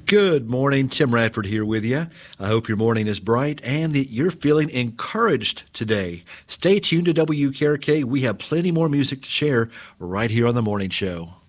Good morning. Tim Radford here with you. I hope your morning is bright and that you're feeling encouraged today. Stay tuned to WKRK. We have plenty more music to share right here on The Morning Show.